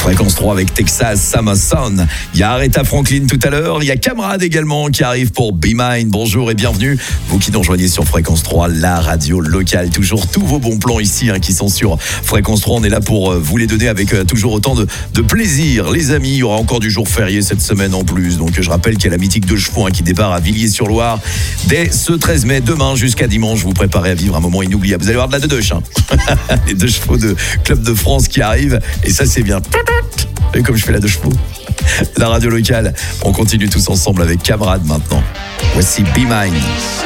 Fréquence 3 avec Texas Summer Sun. Il y a Aretha Franklin tout à l'heure. Il y a Camarade également qui arrive pour Be Mine. Bonjour et bienvenue. Vous qui nous rejoignez sur Fréquence 3, la radio locale. Toujours tous vos bons plans ici qui sont sur Fréquence 3. On est là pour vous les donner avec toujours autant de plaisir. Les amis, il y aura encore du jour férié cette semaine en plus. Donc je rappelle qu'il y a la mythique de chevaux qui débarre à Villiers-sur-Loire dès ce 13 mai. Demain jusqu'à dimanche, vous préparez à vivre un moment inoubliable. Vous allez voir de la deux les deux chevaux de Club de France qui arrivent. Et ça, c'est bien. Et comme je fais la deux chevaux, la radio locale, on continue tous ensemble avec Camarade maintenant. Voici Be Mine.